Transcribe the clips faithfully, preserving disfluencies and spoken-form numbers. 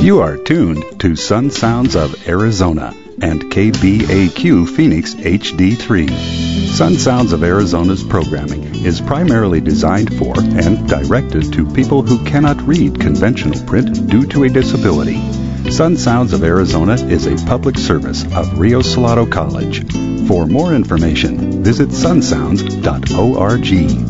You are tuned to Sun Sounds of Arizona and K B A Q Phoenix H D three. Sun Sounds of Arizona's programming is primarily designed for and directed to people who cannot read conventional print due to a disability. Sun Sounds of Arizona is a public service of Rio Salado College. For more information, visit sun sounds dot org.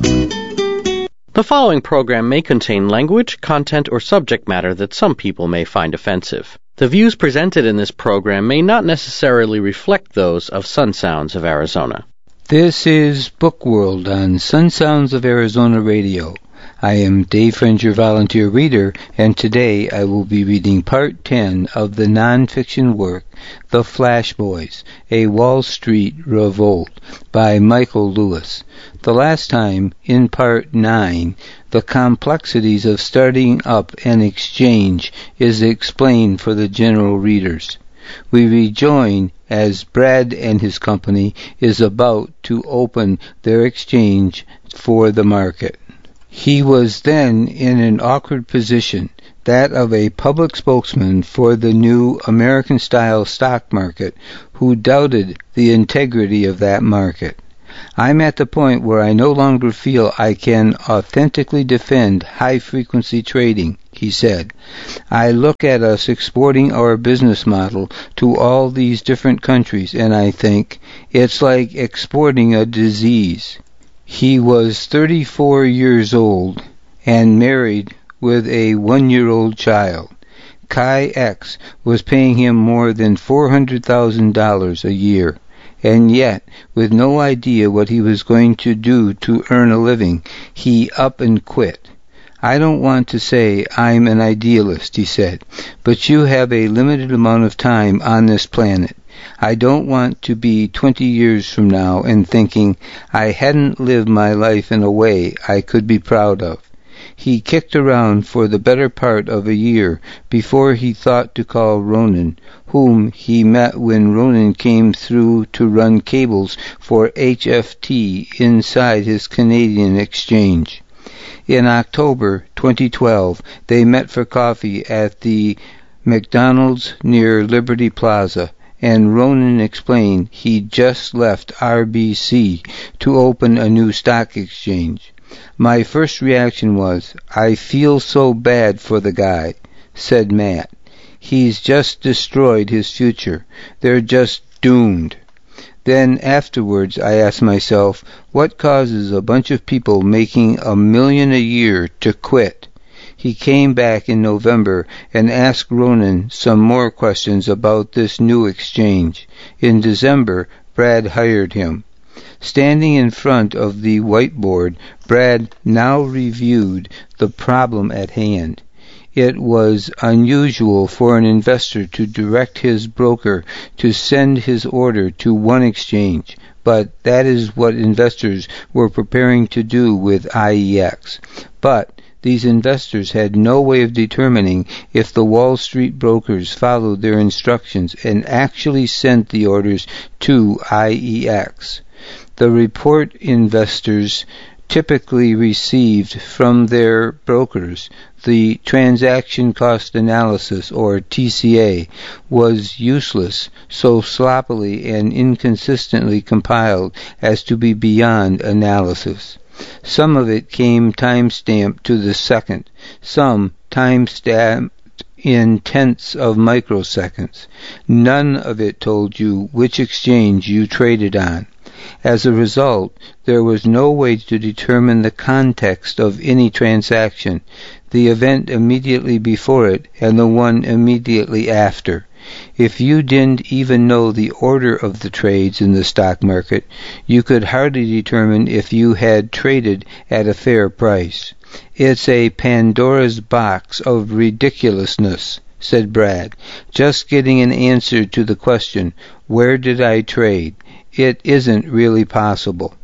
The following program may contain language, content, or subject matter that some people may find offensive. The views presented in this program may not necessarily reflect those of Sun Sounds of Arizona. This is Book World on Sun Sounds of Arizona Radio. I am Dave Friend, your volunteer reader, and today I will be reading Part ten of the nonfiction work, The Flash Boys, A Wall Street Revolt, by Michael Lewis. The last time, in Part nine, the complexities of starting up an exchange is explained for the general readers. We rejoin as Brad and his company is about to open their exchange for the market. He was then in an awkward position, that of a public spokesman for the new American-style stock market, who doubted the integrity of that market. I'm at the point where I no longer feel I can authentically defend high-frequency trading, he said. I look at us exporting our business model to all these different countries, and I think it's like exporting a disease. He was thirty-four years old and married with a one-year-old child. Chi X was paying him more than four hundred thousand dollars a year, and yet, with no idea what he was going to do to earn a living, he up and quit. I don't want to say I'm an idealist, he said, but you have a limited amount of time on this planet. I don't want to be twenty years from now and thinking I hadn't lived my life in a way I could be proud of. He kicked around for the better part of a year before he thought to call Ronan, whom he met when Ronan came through to run cables for H F T inside his Canadian exchange. In October twenty twelve, they met for coffee at the McDonald's near Liberty Plaza, and Ronan explained he'd just left R B C to open a new stock exchange. My first reaction was, I feel so bad for the guy, said Matt. He's just destroyed his future. They're just doomed. Then afterwards I asked myself, what causes a bunch of people making a million a year to quit? He came back in November and asked Ronan some more questions about this new exchange. In December, Brad hired him. Standing in front of the whiteboard, Brad now reviewed the problem at hand. It was unusual for an investor to direct his broker to send his order to one exchange, but that is what investors were preparing to do with I E X. But these investors had no way of determining if the Wall Street brokers followed their instructions and actually sent the orders to I E X. The report investors typically received from their brokers, the transaction cost analysis, or T C A, was useless, so sloppily and inconsistently compiled as to be beyond analysis. Some of it came time-stamped to the second, some time-stamped in tenths of microseconds. None of it told you which exchange you traded on. As a result, there was no way to determine the context of any transaction, the event immediately before it and the one immediately after. If you didn't even know the order of the trades in the stock market, you could hardly determine if you had traded at a fair price. It's a Pandora's box of ridiculousness, said Brad, just getting an answer to the question, where did I trade? It isn't really possible.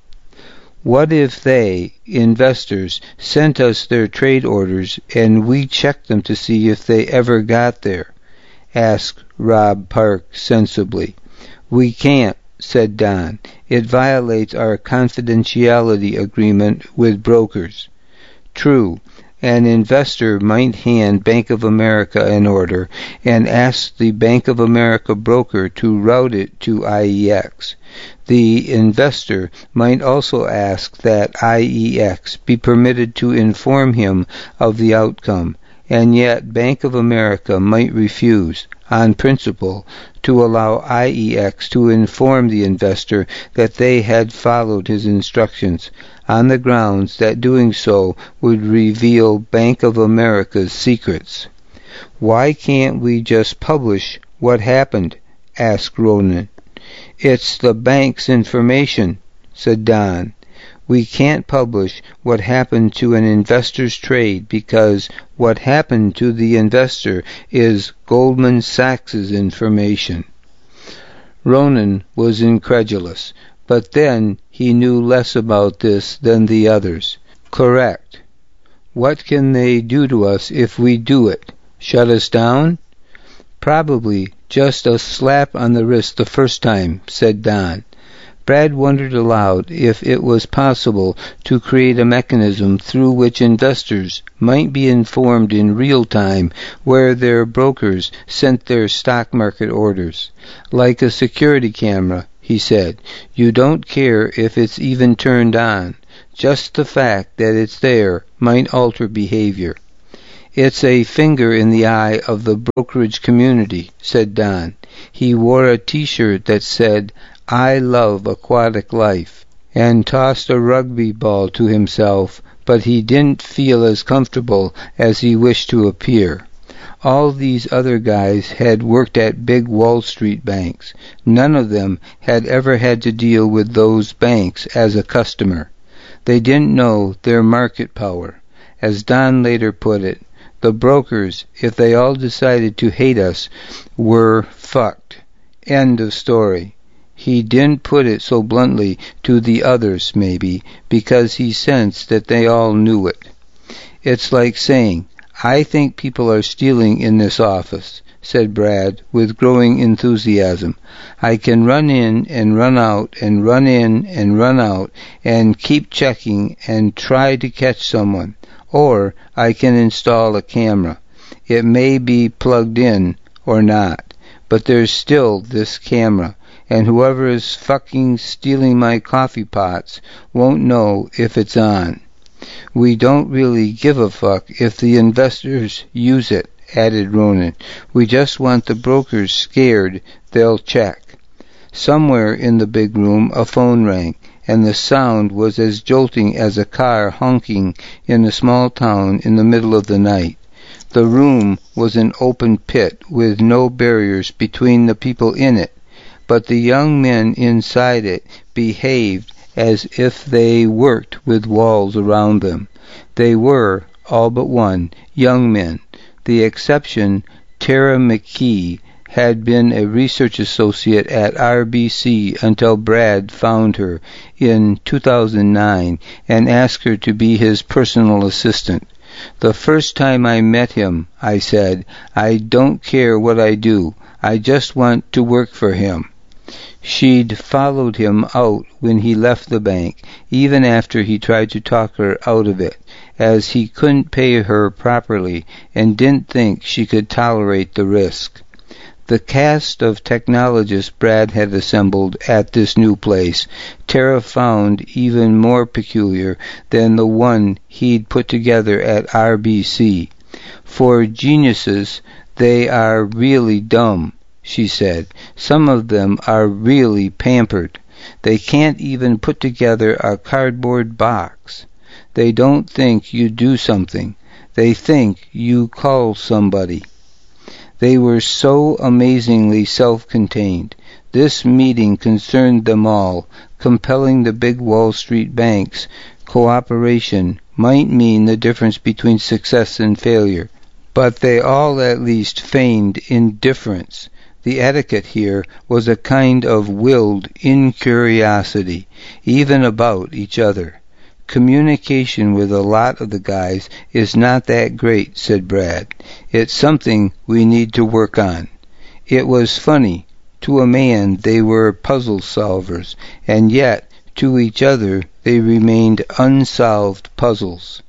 What if they, investors, sent us their trade orders and we checked them to see if they ever got there? Asked Rob Park sensibly. We can't, said Don. It violates our confidentiality agreement with brokers. True. an investor might hand Bank of America an order and ask the Bank of America broker to route it to I E X. The investor might also ask that I E X be permitted to inform him of the outcome, and yet Bank of America might refuse, on principle, to allow I E X to inform the investor that they had followed his instructions, on the grounds that doing so would reveal Bank of America's secrets. "Why can't we just publish what happened?" asked Ronan. "It's the bank's information," said Don. "We can't publish what happened to an investor's trade because what happened to the investor is Goldman Sachs's information." Ronan was incredulous, but then he knew less about this than the others. "Correct. What can they do to us if we do it? Shut us down?" "Probably just a slap on the wrist the first time," said Don. Brad wondered aloud if it was possible to create a mechanism through which investors might be informed in real time where their brokers sent their stock market orders. "Like a security camera," he said. "You don't care if it's even turned on. Just the fact that it's there might alter behavior." "It's a finger in the eye of the brokerage community," said Don. He wore a T-shirt that said, "I love aquatic life," and tossed a rugby ball to himself, but he didn't feel as comfortable as he wished to appear. All these other guys had worked at big Wall Street banks. None of them had ever had to deal with those banks as a customer. They didn't know their market power. As Don later put it, the brokers, if they all decided to hate us, were fucked. End of story. He didn't put it so bluntly to the others, maybe, because he sensed that they all knew it. "It's like saying, I think people are stealing in this office," said Brad, with growing enthusiasm. "I can run in and run out and run in and run out and keep checking and try to catch someone. Or I can install a camera. It may be plugged in or not, but there's still this camera. And whoever is fucking stealing my coffee pots won't know if it's on. We don't really give a fuck if the investors use it," added Ronan. "We just want the brokers scared they'll check." Somewhere in the big room a phone rang, and the sound was as jolting as a car honking in a small town in the middle of the night. The room was an open pit with no barriers between the people in it, but the young men inside it behaved as if they worked with walls around them. They were, all but one, young men. The exception, Tara McKee, had been a research associate at R B C until Brad found her in two thousand nine and asked her to be his personal assistant. "The first time I met him, I said, I don't care what I do. I just want to work for him." She'd followed him out when he left the bank, even after he tried to talk her out of it, as he couldn't pay her properly and didn't think she could tolerate the risk. The cast of technologists Brad had assembled at this new place, Tara found even more peculiar than the one he'd put together at R B C. "For geniuses, they are really dumb," she said. "Some of them are really pampered. They can't even put together a cardboard box. They don't think you do something. They think you call somebody." They were so amazingly self-contained. This meeting concerned them all. Compelling the big Wall Street banks' cooperation might mean the difference between success and failure, but they all at least feigned indifference. The etiquette here was a kind of willed incuriosity, even about each other. "Communication with a lot of the guys is not that great," said Brad. "It's something we need to work on." It was funny. To a man they were puzzle solvers, and yet to each other they remained unsolved puzzles.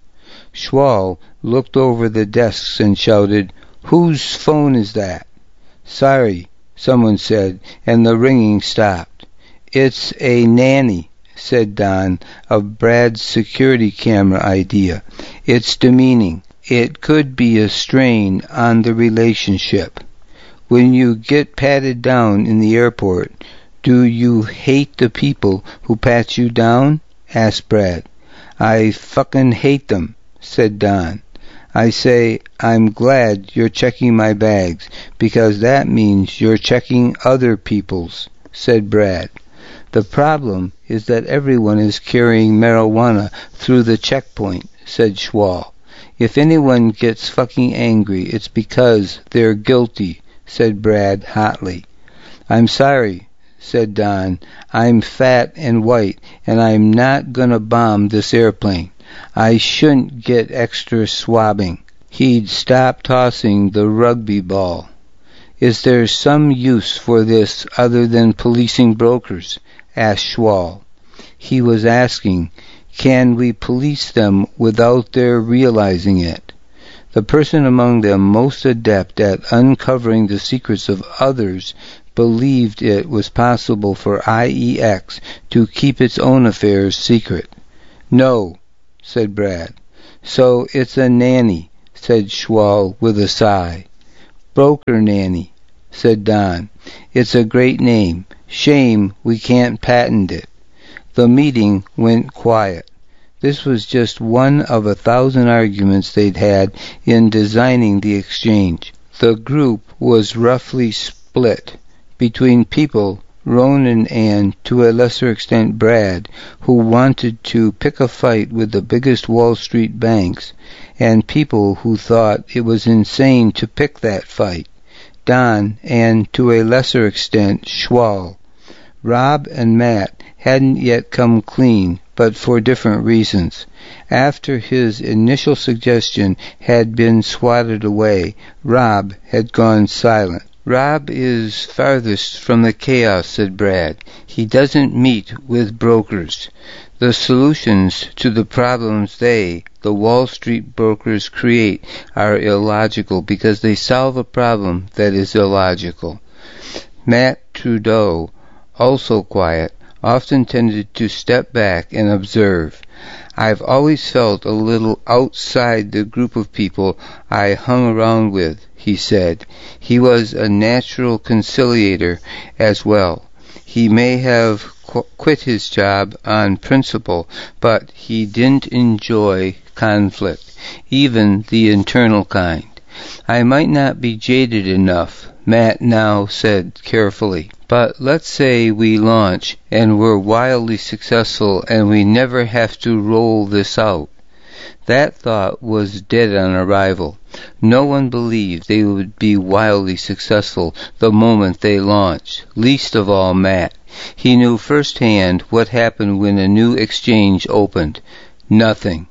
Schwal looked over the desks and shouted, "Whose phone is that?" "Sorry," someone said, and the ringing stopped. "It's a nanny," said Don, of Brad's security camera idea. "It's demeaning. It could be a strain on the relationship." "When you get patted down in the airport, do you hate the people who pat you down?" asked Brad. "I fucking hate them," said Don. "I say, I'm glad you're checking my bags, because that means you're checking other people's," said Brad. "The problem is that everyone is carrying marijuana through the checkpoint," said Schwal. "If anyone gets fucking angry, it's because they're guilty," said Brad hotly. "I'm sorry," said Don. "I'm fat and white, and I'm not gonna bomb this airplane. I shouldn't get extra swabbing." He'd stopped tossing the rugby ball. "Is there some use for this other than policing brokers?" asked Schwal. He was asking, can we police them without their realizing it? The person among them most adept at uncovering the secrets of others believed it was possible for I E X to keep its own affairs secret. "No," said Brad. "So it's a nanny," said Schwal with a sigh. "Broker nanny," said Don. "It's a great name. Shame we can't patent it." The meeting went quiet. This was just one of a thousand arguments they'd had in designing the exchange. The group was roughly split between people, Ronan and, to a lesser extent, Brad, who wanted to pick a fight with the biggest Wall Street banks, and people who thought it was insane to pick that fight, Don, and, to a lesser extent, Schwal. Rob and Matt hadn't yet come clean, but for different reasons. After his initial suggestion had been swatted away, Rob had gone silent. "Rob is farthest from the chaos," said Brad. "He doesn't meet with brokers. The solutions to the problems they, the Wall Street brokers, create are illogical because they solve a problem that is illogical." Matt Trudeau, also quiet, often tended to step back and observe. "I've always felt a little outside the group of people I hung around with," he said. He was a natural conciliator as well. He may have qu- quit his job on principle, but he didn't enjoy conflict, even the internal kind. "I might not be jaded enough," Matt now said carefully. "But let's say we launch and we're wildly successful and we never have to roll this out." That thought was dead on arrival. No one believed they would be wildly successful the moment they launched, least of all Matt. He knew firsthand what happened when a new exchange opened. Nothing.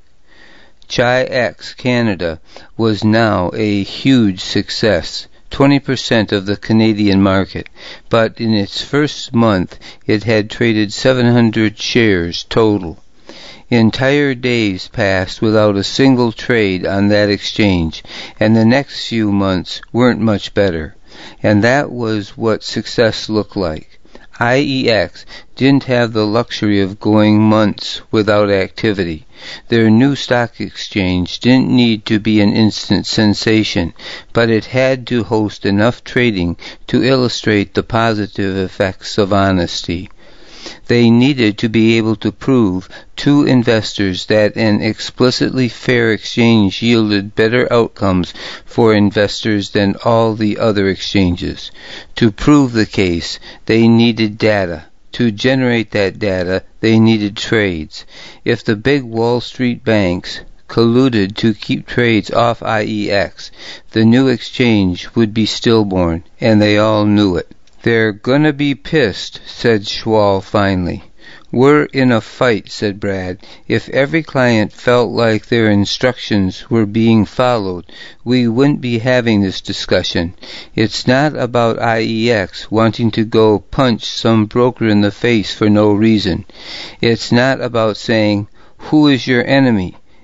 Chi-X Canada was now a huge success, twenty percent of the Canadian market, but in its first month it had traded seven hundred shares total. Entire days passed without a single trade on that exchange, and the next few months weren't much better. And that was what success looked like. I E X didn't have the luxury of going months without activity. Their new stock exchange didn't need to be an instant sensation, but it had to host enough trading to illustrate the positive effects of honesty. They needed to be able to prove to investors that an explicitly fair exchange yielded better outcomes for investors than all the other exchanges. To prove the case, they needed data. To generate that data, they needed trades. If the big Wall Street banks colluded to keep trades off I E X, the new exchange would be stillborn, and they all knew it. "They're gonna be pissed," said Schwal finally. "We're in a fight," said Brad. "If every client felt like their instructions were being followed, we wouldn't be having this discussion. It's not about I E X wanting to go punch some broker in the face for no reason. It's not about saying, 'Who is your enemy?'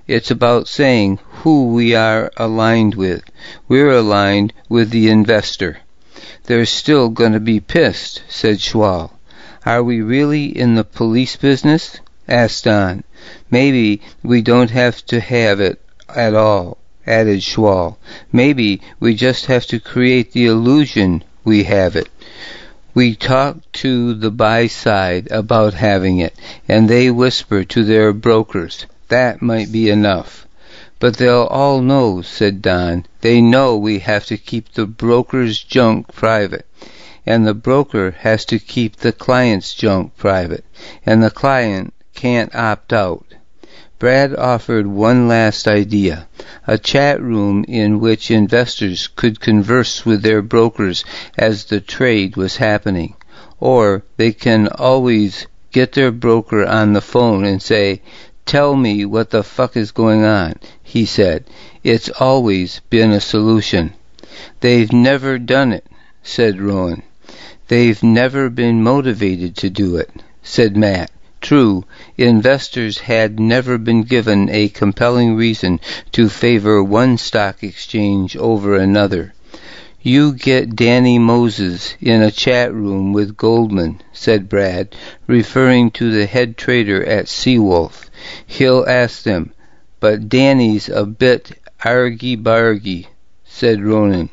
It's about saying who we are aligned with. We're aligned with the investor. They're still going to be pissed, said Schwal. Are we really in the police business? Asked Don. Maybe we don't have to have it at all, added Schwal. Maybe we just have to create the illusion we have it. We talk to the buy side about having it, and they whisper to their brokers. That might be enough. But they'll all know, said Don. They know we have to keep the broker's junk private, and the broker has to keep the client's junk private, and the client can't opt out. Brad offered one last idea, a chat room in which investors could converse with their brokers as the trade was happening. Or they can always get their broker on the phone and say, "Tell me what the fuck is going on," he said. It's always been a solution. They've never done it, said Rowan. They've never been motivated to do it, said Matt. True, investors had never been given a compelling reason to favor one stock exchange over another. You get Danny Moses in a chat room with Goldman, said Brad, referring to the head trader at Seawolf. He'll ask them, but Danny's a bit argy-bargy, said Ronan.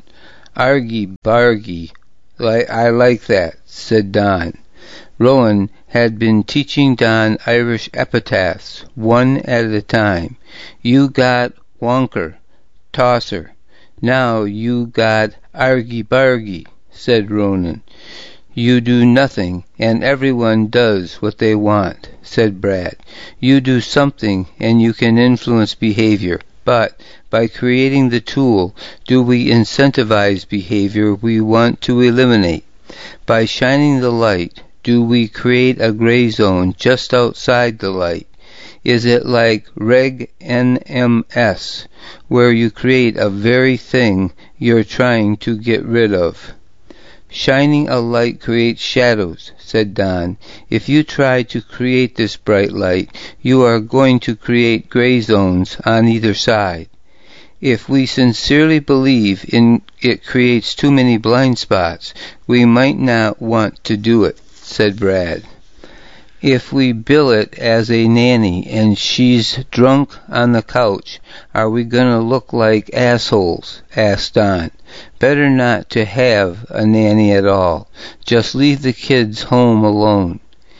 Argy-bargy. I like that, said Don. Rowan had been teaching Don Irish epitaphs, one at a time. You got Wonker, Tosser. Now you got argy-bargy, said Ronan. You do nothing, and everyone does what they want, said Brad. You do something, and you can influence behavior. But by creating the tool, do we incentivize behavior we want to eliminate? By shining the light, do we create a gray zone just outside the light? Is it like Reg N M S, where you create a very thing you're trying to get rid of? Shining a light creates shadows, said Don. If you try to create this bright light, you are going to create gray zones on either side. If we sincerely believe in it creates too many blind spots, we might not want to do it, said Brad. If we bill it as a nanny and she's drunk on the couch, are we going to look like assholes? Asked Don. Better not to have a nanny at all. Just leave the kids home alone.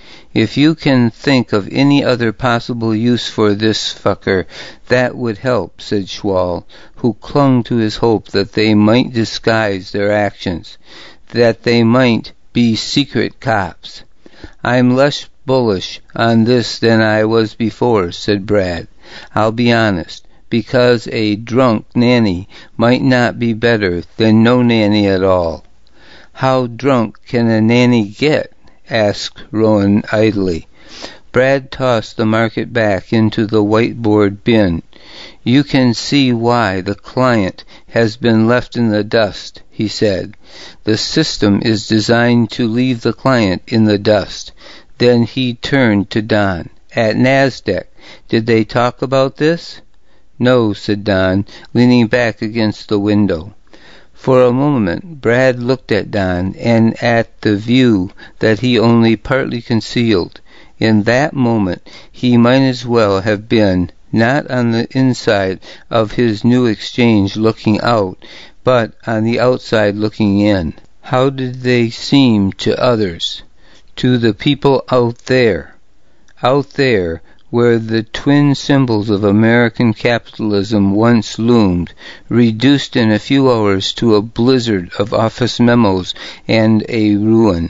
If you can think of any other possible use for this fucker, that would help, said Schwal, who clung to his hope that they might disguise their actions, that they might be secret cops. I'm less bullish on this than I was before, said Brad. I'll be honest, because a drunk nanny might not be better than no nanny at all. How drunk can a nanny get? Asked Rowan idly. Brad tossed the market back into the whiteboard bin. You can see why the client has been left in the dust, he said. The system is designed to leave the client in the dust. Then he turned to Don. At NASDAQ, did they talk about this? No, said Don, leaning back against the window. For a moment, Brad looked at Don and at the view that he only partly concealed. In that moment, he might as well have been not on the inside of his new exchange looking out, but on the outside looking in. How did they seem to others? To the people out there, out there where the twin symbols of American capitalism once loomed, reduced in a few hours to a blizzard of office memos and a ruin.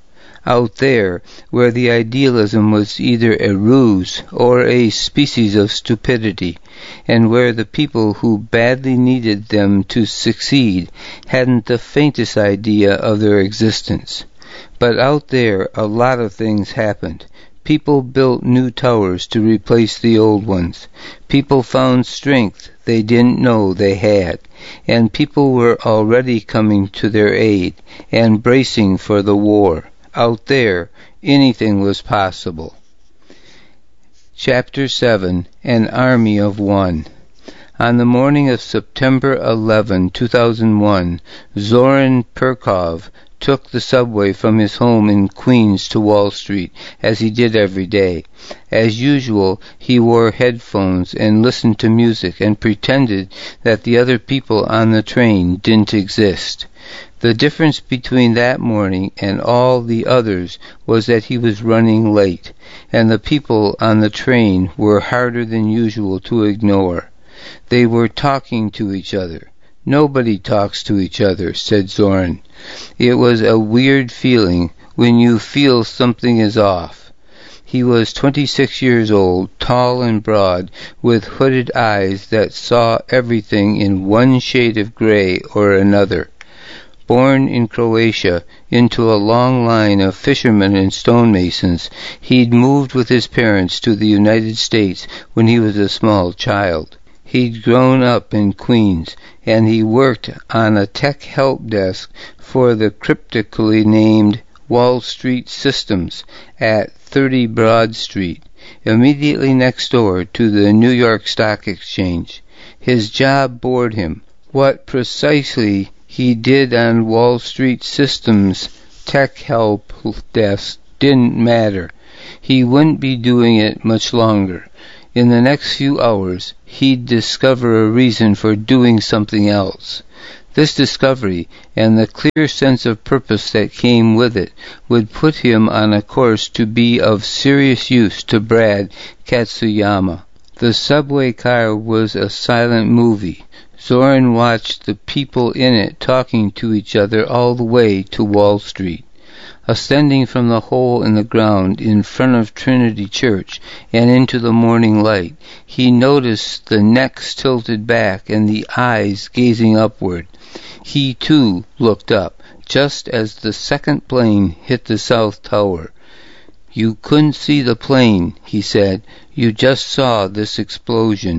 Out there where the idealism was either a ruse or a species of stupidity, and where the people who badly needed them to succeed hadn't the faintest idea of their existence. But out there a lot of things happened. People built new towers to replace the old ones. People found strength they didn't know they had. And people were already coming to their aid and bracing for the war. Out there, anything was possible. Chapter seven. An Army of One. On the morning of September eleventh, two thousand one, Zoran Perkov took the subway from his home in Queens to Wall Street, as he did every day. As usual, he wore headphones and listened to music and pretended that the other people on the train didn't exist. The difference between that morning and all the others was that he was running late, and the people on the train were harder than usual to ignore. They were talking to each other. "Nobody talks to each other," said Zoran. It was a weird feeling when you feel something is off. He was twenty-six years old, tall and broad, with hooded eyes that saw everything in one shade of gray or another. Born in Croatia into a long line of fishermen and stonemasons, he'd moved with his parents to the United States when he was a small child. He'd grown up in Queens, and he worked on a tech help desk for the cryptically named Wall Street Systems at thirty Broad Street, immediately next door to the New York Stock Exchange. His job bored him. What precisely he did on Wall Street Systems tech help desk didn't matter. He wouldn't be doing it much longer. In the next few hours, he'd discover a reason for doing something else. This discovery, and the clear sense of purpose that came with it, would put him on a course to be of serious use to Brad Katsuyama. The subway car was a silent movie. Zoran watched the people in it talking to each other all the way to Wall Street. Ascending from the hole in the ground in front of Trinity Church and into the morning light, he noticed the necks tilted back and the eyes gazing upward. He, too, looked up, just as the second plane hit the South Tower. "You couldn't see the plane," he said. "You just saw this explosion."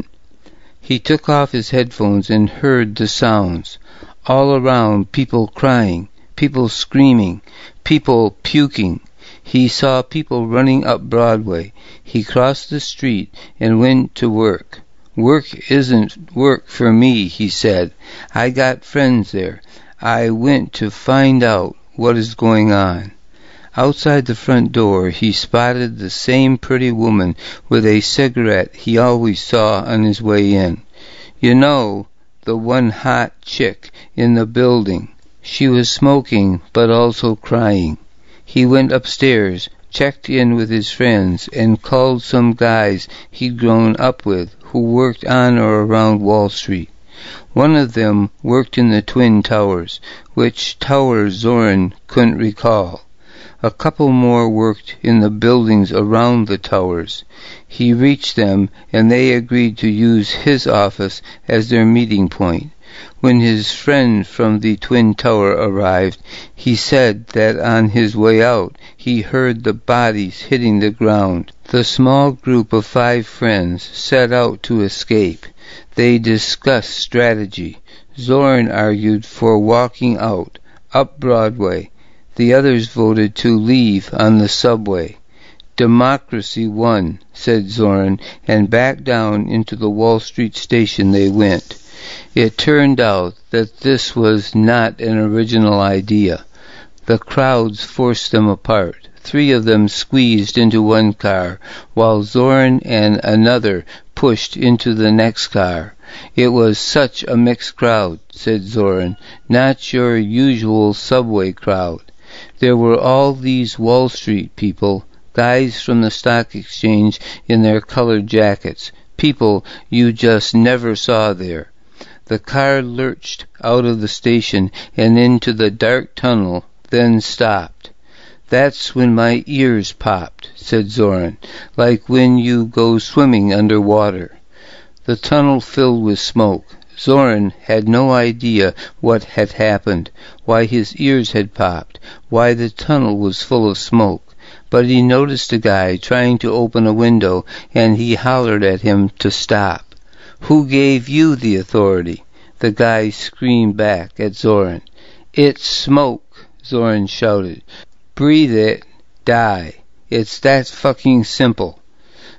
He took off his headphones and heard the sounds. All around, people crying, people screaming, people puking. He saw people running up Broadway. He crossed the street and went to work. "Work isn't work for me," he said. "I got friends there. I went to find out what is going on." Outside the front door, he spotted the same pretty woman with a cigarette he always saw on his way in. You know, the one hot chick in the building. She was smoking, but also crying. He went upstairs, checked in with his friends, and called some guys he'd grown up with who worked on or around Wall Street. One of them worked in the Twin Towers, which tower Zoran couldn't recall. A couple more worked in the buildings around the towers. He reached them, and they agreed to use his office as their meeting point. When his friend from the Twin Tower arrived, he said that on his way out he heard the bodies hitting the ground. The small group of five friends set out to escape. They discussed strategy. Zoran argued for walking out, up Broadway. The others voted to leave on the subway. "Democracy won," said Zoran, and back down into the Wall Street station they went. It turned out that this was not an original idea. The crowds forced them apart. Three of them squeezed into one car, while Zoran and another pushed into the next car. "It was such a mixed crowd," said Zoran, "not your usual subway crowd. There were all these Wall Street people, guys from the stock exchange in their colored jackets, people you just never saw there." The car lurched out of the station and into the dark tunnel, then stopped. "That's when my ears popped," said Zoran, "like when you go swimming underwater." The tunnel filled with smoke. Zoran had no idea what had happened, why his ears had popped, why the tunnel was full of smoke. But he noticed a guy trying to open a window, and he hollered at him to stop. "Who gave you the authority?" The guy screamed back at Zoran. "It's smoke," Zoran shouted. "Breathe it, die. It's that fucking simple."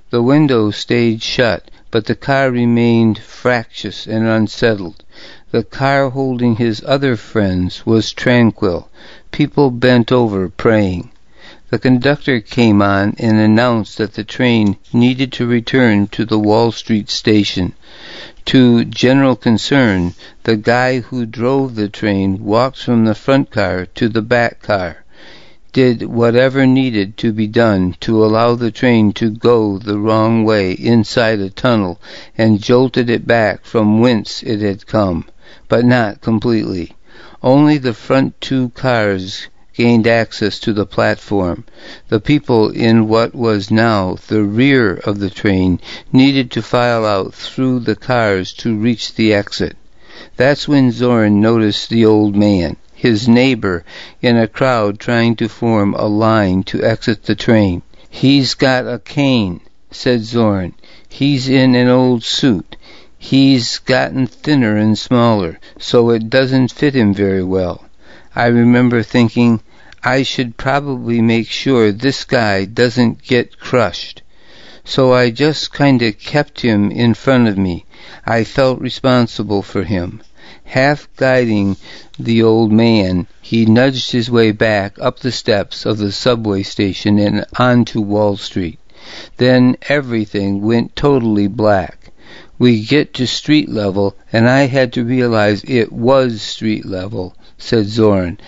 The window stayed shut, but the car remained fractious and unsettled. The car holding his other friends was tranquil. People bent over praying. The conductor came on and announced that the train needed to return to the Wall Street station. To general concern, the guy who drove the train walked from the front car to the back car, did whatever needed to be done to allow the train to go the wrong way inside a tunnel, and jolted it back from whence it had come, but not completely. Only the front two cars gained access to the platform. The people in what was now the rear of the train needed to file out through the cars to reach the exit. That's when Zorn noticed the old man, his neighbor, in a crowd trying to form a line to exit the train. "He's got a cane," said Zorn. "He's in an old suit. He's gotten thinner and smaller, so it doesn't fit him very well." I remember thinking, I should probably make sure this guy doesn't get crushed. So I just kinda kept him in front of me. I felt responsible for him. Half guiding the old man, he nudged his way back up the steps of the subway station and onto Wall Street. Then everything went totally black. We get to street level, and I had to realize it was street level, said Zorn.